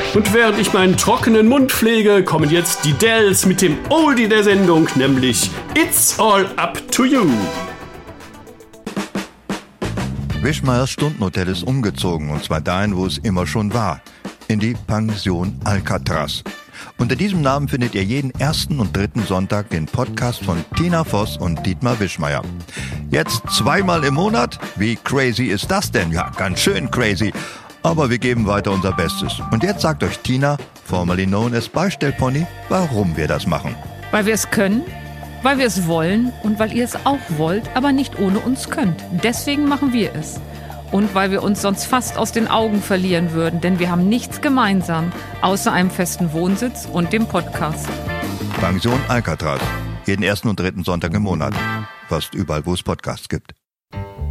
Und während ich meinen trockenen Mund pflege, kommen jetzt die Dells mit dem Oldie der Sendung, nämlich It's All Up to You. Wischmeiers Stundenhotel ist umgezogen, und zwar dahin, wo es immer schon war, in die Pension Alcatraz. Unter diesem Namen findet ihr jeden ersten und dritten Sonntag den Podcast von Tina Voss und Dietmar Wischmeier. Jetzt 2-mal im Monat? Wie crazy ist das denn? Ja, ganz schön crazy. Aber wir geben weiter unser Bestes. Und jetzt sagt euch Tina, formerly known as Beistellpony, warum wir das machen. Weil wir es können, weil wir es wollen und weil ihr es auch wollt, aber nicht ohne uns könnt. Deswegen machen wir es. Und weil wir uns sonst fast aus den Augen verlieren würden, denn wir haben nichts gemeinsam, außer einem festen Wohnsitz und dem Podcast. Pension Alcatraz. Jeden ersten und dritten Sonntag im Monat. Fast überall, wo es Podcasts gibt.